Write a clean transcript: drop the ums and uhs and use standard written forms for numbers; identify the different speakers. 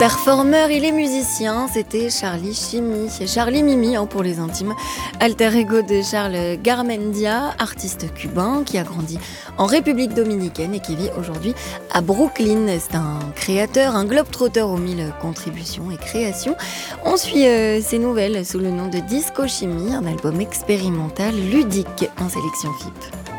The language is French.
Speaker 1: Performeur, il est musicien, c'était Charlie Chimie, Charlie Mimi pour les intimes, alter ego de Charles Garmendia, artiste cubain qui a grandi en République dominicaine et qui vit aujourd'hui à Brooklyn. C'est un créateur, un globe-trotteur aux 1000 contributions et créations. On suit ses nouvelles sous le nom de Disco Chimie, un album expérimental ludique en sélection FIP.